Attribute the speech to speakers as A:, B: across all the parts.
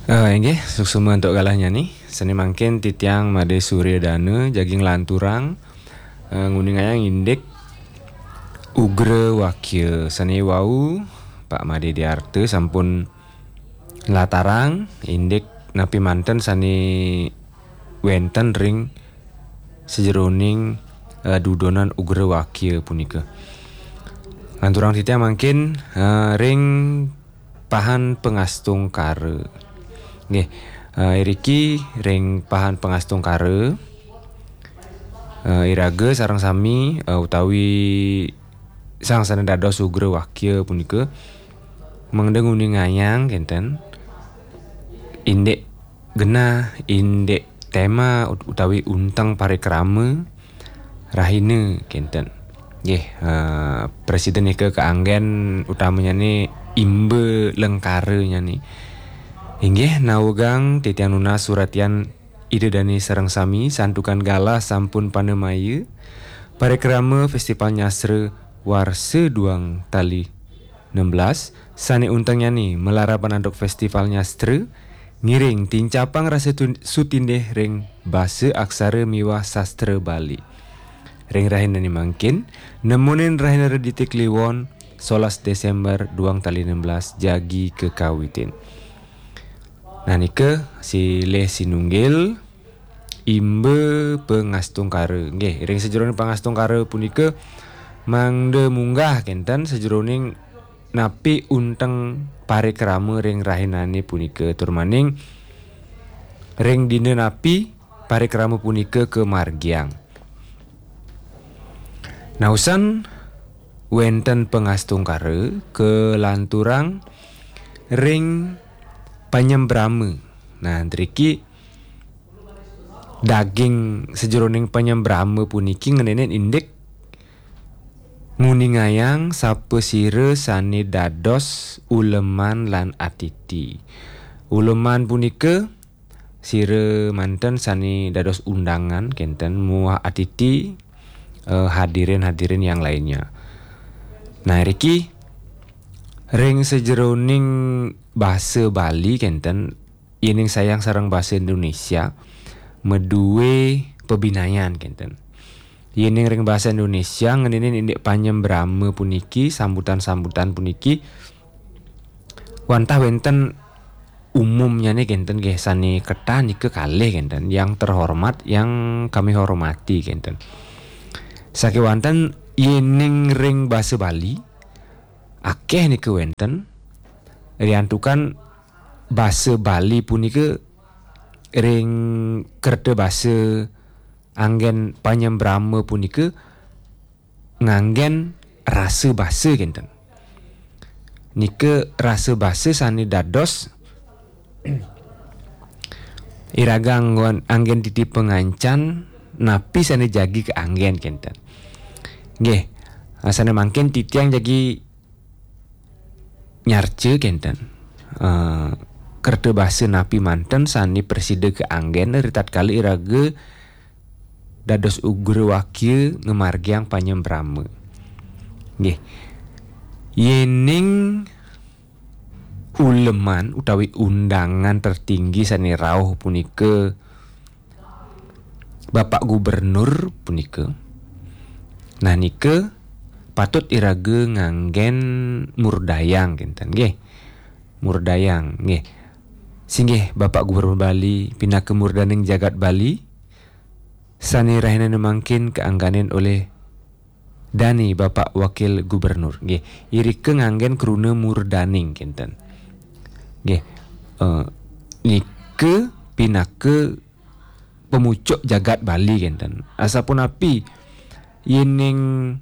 A: Inggih, suksuma untuk galahnya nih. Seni mangkin titiang made surya dana jaging lanturang nguning ayang indik ugra wakil seni wau Pak Made Diarte sampun latarang indik napi manten sani wenten ring sejeroning dudonan ugra wakil punika. Lanturang titiang mangkin ring pahan pengastung kare. Nggih, iriki ring pahan pengastung kare iraga sareng sami utawi sang sana dados ugra wakil punika mengdeng uning ngayang kenten indek genah indek tema utawi untang parikrama rahina kenten. Nggih, presiden ika keanggen utamanya nih imbe lengkare nya nih. Inggih naugang titiang nuna suratian ide dani sareng sami santukan gala sampun panemaya parikrama festival nyasre warse duang tali 16 sane untang nih melarapan andok festival nyastre ngiring tincapang rasa sutindeh ring basa aksara miwah sastra Bali. Ring rahina ni mangkin nemunin rahina redite kliwon 11 Desember duang tali 16 jagi kekawitin. Nah nika si leh sinunggil imbe pengastung kare. Nggih, ring sejeroning pengastung kare punika mangde munggah kenten sejeroning napi unteng parikrama ring rahinane punika turmaning ring dina napi parikrama punika ke margiang. Nausan wenten pengastung kare ke lanturang ring panyembrame. Nah, triki daging sejeroning panyembrame puniki ngenenen indek nguningayang sapa sire sane dados uleman lan atiti. Uleman punika sire manten sane dados undangan kenten muah atiti hadirin yang lainnya. Nah, riki ring sejeroning bahasa Bali kenten ining sayang sareng bahasa Indonesia medue pebinayan kenten. Ining ring bahasa Indonesia ngeninin indek panyembrame puniki sambutan-sambutan puniki wantah wenten umumnya nih kenten nggih sane ketah nika kalih kenten yang terhormat yang kami hormati kenten. Sakewanten ining ring bahasa Bali akeh nika wenten riantukan bahasa Bali punika ring kerta bahasa anggen panyembrama punika nganggen rasa bahasa kenten. Nika rasa bahasa sane dados iraga anggen titip pengancan napi sane jagi ke anggen kenten. Nggih, sane mangken titiang jagi nyarce kenten. Kerta bahasa napi manten sani preside ke anggen ritat kali iraga dados ugra wakil ngemargiang panyembrama. Nggih. Yening uleman utawi undangan tertinggi sani rauh punika Bapak Gubernur punika. Nah nika patut iraga nganggen murdayang kenten nggih. Murdayang nggih. Singgih Bapak Gubernur Bali pinaka murdaning jagat Bali sani rahina mangkin keangganen oleh Dani Bapak Wakil Gubernur nggih. Irike nganggen kruna murdaning kenten. Nggih. Nike pinaka pemucuk jagat Bali kenten. Asapun api yening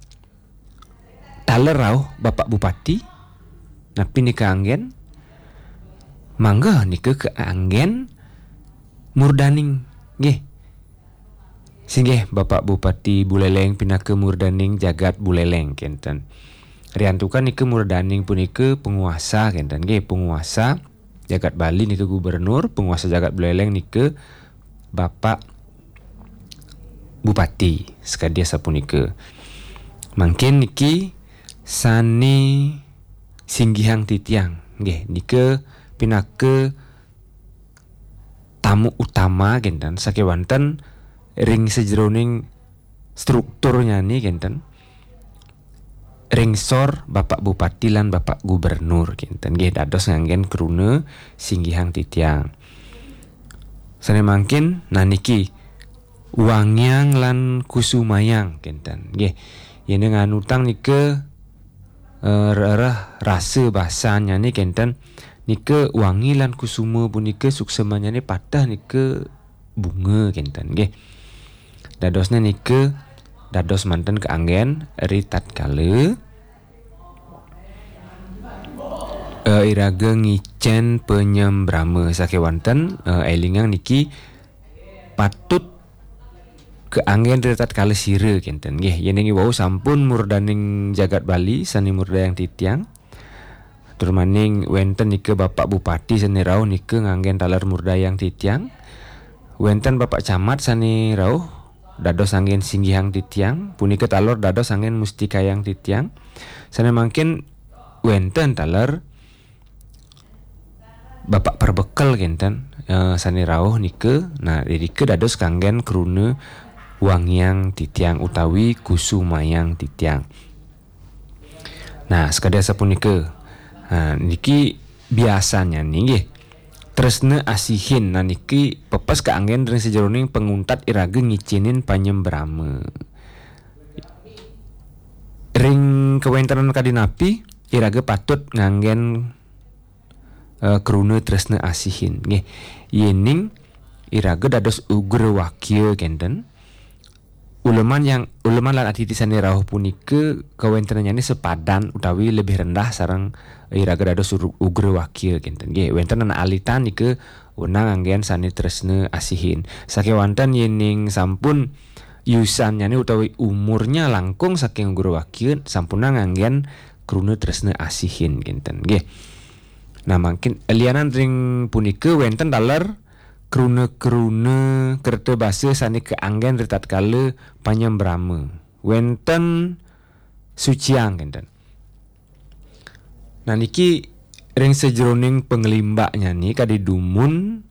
A: talerau Bapak Bupati napi nika anggen mangga nika keanggen murdaning nggih. Singgih Bapak Bupati Buleleng pinaka murdaning jagat Buleleng kenten. Riantukan nika murdaning punika penguasa kenten nggih, penguasa jagat Bali nika gubernur, penguasa jagat Buleleng nika Bapak Bupati sekadia sapunika. Mangkin niki sani singgihang titiang nggih nika pinaka tamu utama genten sakewanten ring sejeroning strukturnya nih genten ringsor Bapak Bupati lan Bapak Gubernur genten nggih dados nganggen krune singgihang titiang. Sane mangkin niki Wangyang lan Kusumayang genten nggih yen nganutang nike rasa bahasanya nih genten nike wangi lan kusuma punika suksemanya nih patah nike bunga genten nggih. Dadosna nike dados manten keanggen ri tatkala iraga ngicen penyembrama sakewanten elingang niki patut keanggen ri tatkala sire genten nggih yen niki wau sampun murdaning jagat Bali sani murdayang titiang tur maning wenten nike Bapak Bupati sani rawuh nike nganggen taler murdayang titiang wenten Bapak Camat sani rawuh dados anggen singgihang titiang punika talor dados anggen mustikayang titiang sane mangkin wenten taler Bapak Perbekel genten sani rawuh nike nah nike dados kanggen krune Wangyang titiang utawi Kusumayang titiang. Nah sekadar sapunika niki biasanya nggih tresna asihin nah niki pepes keanggen ring sejeroning penguntat iraga ngicinin panyembrama. Ring kawentanan kadinapi iraga patut nganggen krune tresna asihin nggih. Yening iraga dados ugra wakil genten. Uleman lan atiti sani rawuh punika kawentenannya sepadan utawi lebih rendah sareng iraga dados ugra wakil genten nggih wenten ana alitan nike wenang anggen sani tresna asihin sakewanten yening sampun yusannya utawi umurnya langkung saking ugra wakil sampun anggen krune tresna asihin genten nggih. Nah mangkin lianan ring punika wenten daler krune kerta basa sani keanggen ri tatkala panyembrama wenten suciang genten. Nah niki ring sejeroning penglimbaknya nih kadidumun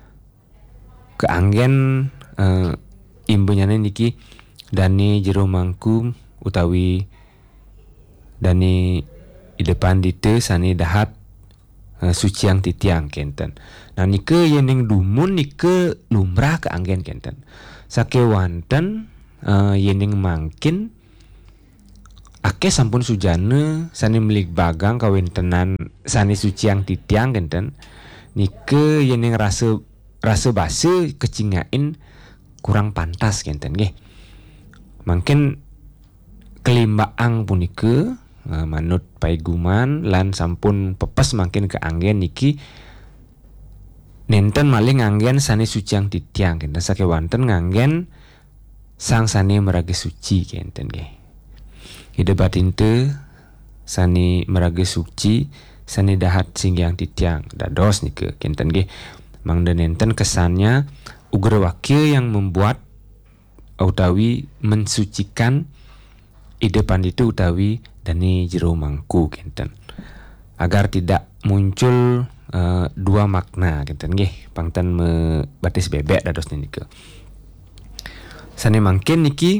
A: keanggen imbunya niki dani jero mangkum utawi dani di depan dite sani dahat suciang titiang kenten. Nah nike yening dumun nike lumrah keanggen kenten. Sakewanten yening mangkin ake sampun sujana sani milik bagang kawentenan sani suciang titiang kenten. Nike yening rasa basa kecingain kurang pantas kenten nggih. Mangkin kelimbaang punika manut paiguman lan sampun pepes mangkin keanggen niki nenten maling nganggen sani suciang titiang kenten sakewanten nganggen sang sani meraga suci kenten nggih. Ide batinte sani meraga suci sani dahat singgihang titiang dados nike kenten nggih. Mangda nenten kesannya ugra wakil yang membuat utawi mensucikan ide pandita utawi dani jero mangku kenten agar tidak muncul dua makna kenten nggih pangten batis bebek dados nike. Sane mangkin niki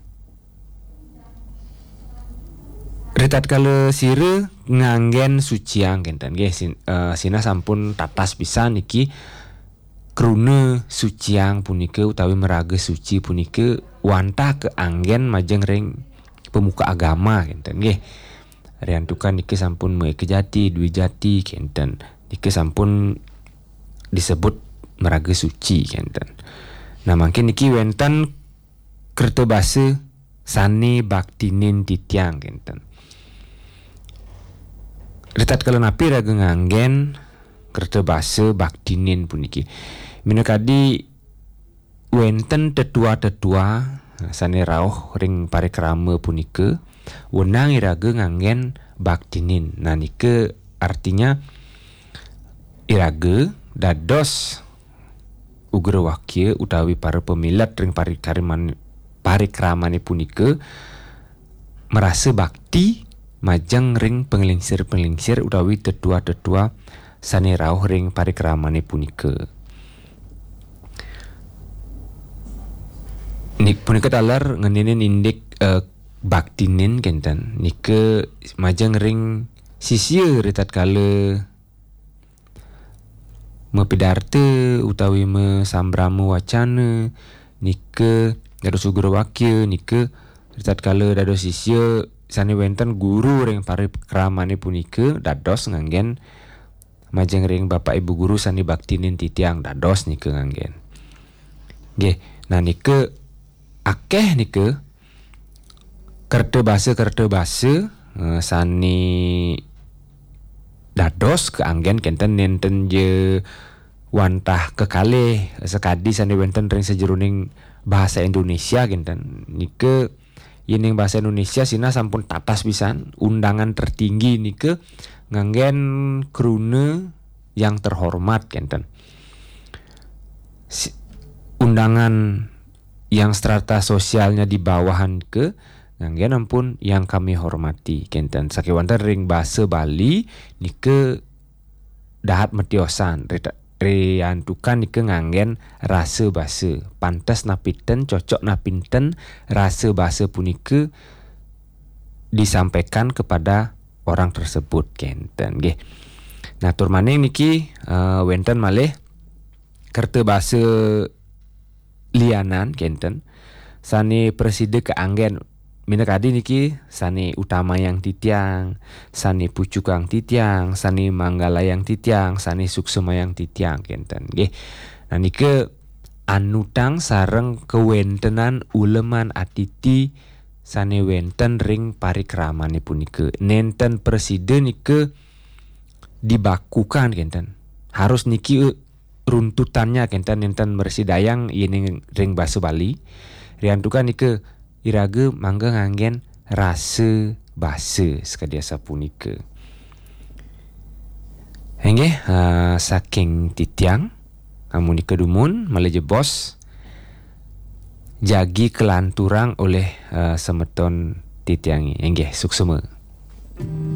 A: ritat kala sire nganggen suciang kenten nggih sina sampun tatas pisan niki krune suciang punika utawi meraga suci punika wantah keanggen majeng ring pemuka agama kenten nggih. Riantukan niki sampun moe kejati dwi jati kenten. Niki sampun disebut meraga suci kenten. Nah mangkin niki wenten kerta basa sani baktinin titiang kenten. Ritat kala napi raga nganggen kerta basa baktinin puniki. Minakadi wenten tetua-tetua sane rawuh ring parikrama punika wenang iraga nganggen baktinin. Nah nike artinya iraga dados ugra wakil utawi para pemilat ring parikramane punika merasa bakti majang ring penglingsir utawi tetua-tetua sane rawuh ring parikramane punika. nik punika talar ngeninin indik baktinin kenten nike majang ring sisia ritat kala mepidarte utawi mesambramu wacana nike dados sugro wakil nike ritat kala dados sisia sane wenten guru ring pari kramane punika dados nganggen majeng ring bapak ibu guru sani baktinin titiang dados nike nganggen. Nggih, nah nike akeh nike kerte basa sani dados keanggen kenten nenten je wantah kekalih sekadi sani wenten ring sejeruning bahasa Indonesia kenten nike yening bahasa Indonesia sina sampun tatas pisan undangan tertinggi nike nganggen krune yang terhormat kenten undangan yang strata sosialnya di bawahan ke nganggen ampun yang kami hormati kenten sakewanten ring basa Bali nike dahat metiosan riantukan nike nganggen rasa basa pantes napiten cocok napinten rasa basa punike disampaikan kepada orang tersebut kenten nggih. Nah tur maning niki wenten malih kerte basa lianan kenten sani preside keanggen minakadi niki sani utama yang titiang, sani pucukang titiang, sani manggala yang titiang, sani suksema yang titiang kenten nggih. Nah nike anutang sareng kewentenan uleman atiti sane wenten ring parikramane punika. Nenten presiden nike dibakukan kenten. Harus niki runtutannya kenten nenten mersidayang yening ring basa Bali. Riantukan nike irage mangga nganggen rasa basa sekadiasa punika. Nggih, saking titiang amun dikedumun maleje bos jagi kelanturang oleh semeton titiangi nggih suksema.